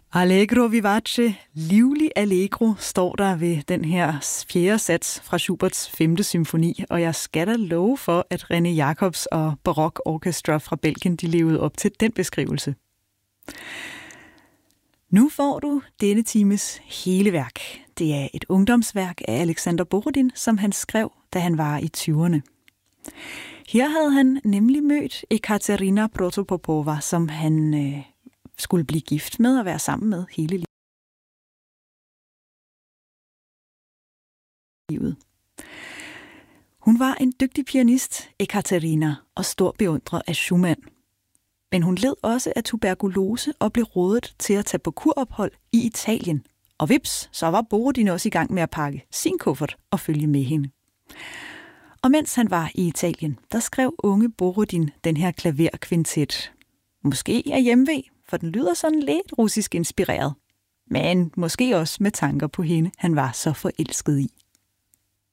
Allegro vivace, livlig allegro, står der ved den her fjerde sats fra Schuberts 5. symfoni, og jeg skal da love for, at René Jacobs og Baroque Orchestra fra Belgien, de levede op til den beskrivelse. Nu får du denne times hele værk. Det er et ungdomsværk af Alexander Borodin, som han skrev, da han var i 20'erne. Her havde han nemlig mødt Ekaterina Protopopova, som han skulle blive gift med og være sammen med hele livet. Hun var en dygtig pianist, Ekaterina, og stor beundrer af Schumann. Men hun led også af tuberkulose og blev rådet til at tage på kurophold i Italien. Og vips, så var Borodin også i gang med at pakke sin kuffert og følge med hende. Og mens han var i Italien, der skrev unge Borodin den her klaverkvintet. Måske af hjemve, for den lyder sådan lidt russisk inspireret. Men måske også med tanker på hende, han var så forelsket i.